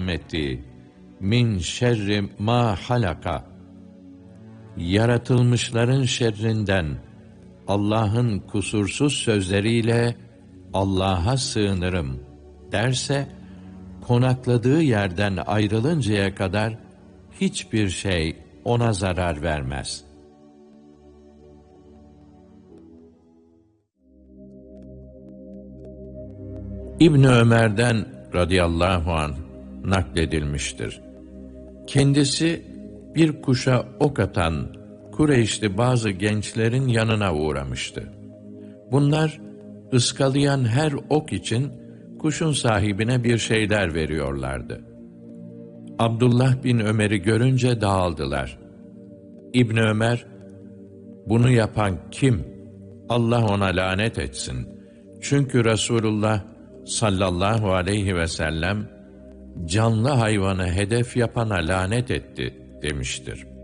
rahmeti min şerri ma halaka, yaratılmışların şerrinden Allah'ın kusursuz sözleriyle Allah'a sığınırım derse, konakladığı yerden ayrılıncaya kadar hiçbir şey ona zarar vermez. İbn Ömer'den radıyallahu anh nakledilmiştir. Kendisi bir kuşa ok atan Kureyşli bazı gençlerin yanına uğramıştı. Bunlar ıskalayan her ok için kuşun sahibine bir şeyler veriyorlardı. Abdullah bin Ömer'i görünce dağıldılar. İbn Ömer, "Bunu yapan kim? Allah ona lanet etsin. Çünkü Resulullah sallallahu aleyhi ve sellem canlı hayvanı hedef yapana lanet etti" demiştir.